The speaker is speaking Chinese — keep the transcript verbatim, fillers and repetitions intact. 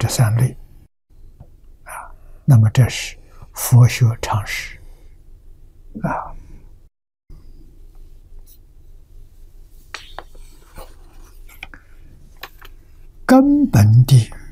这三类啊，那么这是佛学常识啊。根本的